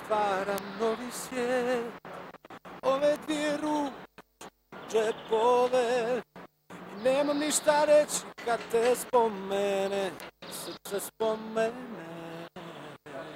stvaram novi svijet. Ove dvije ruke džepove i nemam ništa reći kad te spomene, srce spomene.